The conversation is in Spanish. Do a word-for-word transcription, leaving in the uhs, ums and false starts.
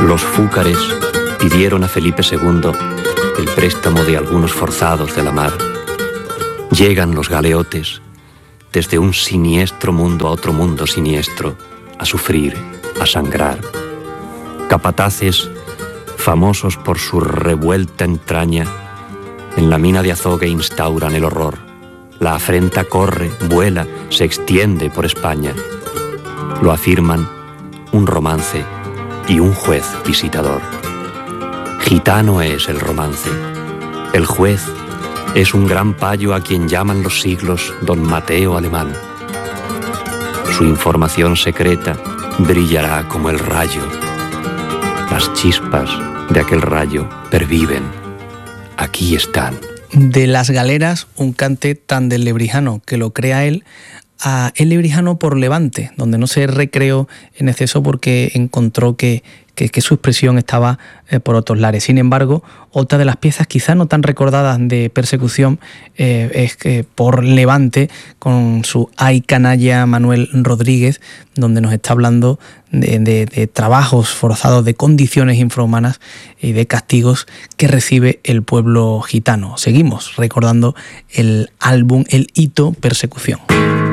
Los fúcares pidieron a Felipe segundo el préstamo de algunos forzados de la mar. Llegan los galeotes desde un siniestro mundo a otro mundo siniestro, a sufrir, a sangrar. Capataces, famosos por su revuelta entraña, en la mina de Azogue instauran el horror. La afrenta corre, vuela, se extiende por España. Lo afirman un romance y un juez visitador. Gitano es el romance. El juez es un gran payo a quien llaman los siglos Don Mateo Alemán. Su información secreta brillará como el rayo. Las chispas de aquel rayo perviven. Aquí están. De las galeras, un cante tan del Lebrijano, que lo crea él, a El Lebrijano por Levante, donde no se recreó en exceso porque encontró que, que, que su expresión estaba eh, por otros lares. Sin embargo, otra de las piezas quizá no tan recordadas de persecución eh, es que por Levante, con su Ay canalla Manuel Rodríguez, donde nos está hablando de, de, de trabajos forzados, de condiciones infrahumanas y de castigos que recibe el pueblo gitano. Seguimos recordando el álbum El Hito Persecución.